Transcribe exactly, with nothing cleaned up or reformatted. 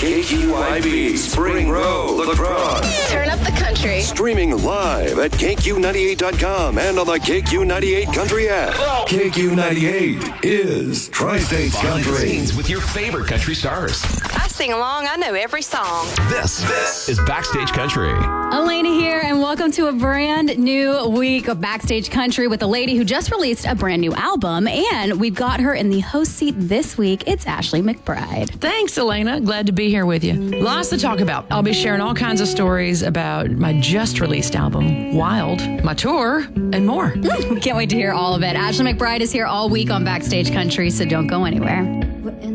K Q I B, Spring Row, La Crosse. Turn up the country. Streaming live at K Q ninety-eight dot com and on the K Q ninety-eight Country app. K Q ninety-eight is Tri-States Country. Scenes with your favorite country stars. I sing along. I know every song. This, this is Backstage Country. Elena here, and welcome to a brand new week of Backstage Country with a lady who just released a brand new album, and we've got her in the host seat this week. It's Ashley McBryde. Thanks, Elena. Glad to be here with you. Lots to talk about. I'll be sharing all kinds of stories about my just released album, Wild, my tour, and more. We can't wait to hear all of it. Ashley McBryde is here all week on Backstage Country, so don't go anywhere.